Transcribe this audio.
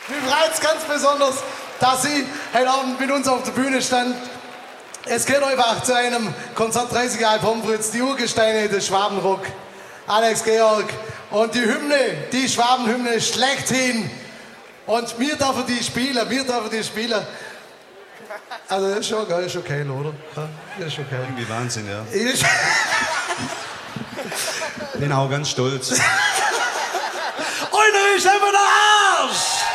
Mich freut es ganz besonders, dass Sie heute Abend mit uns auf der Bühne stand. Es geht einfach zu einem Konzert 30 Jahre Pomfritz, die Urgesteine des Schwabenrock, Alex Georg und die Hymne, die Schwabenhymne schlechthin. Und wir dürfen die spielen, Also das ist schon geil, ist okay, oder? Das ist okay. Irgendwie Wahnsinn, ja. Ich Bin auch ganz stolz. Einer ist einfach der Arsch!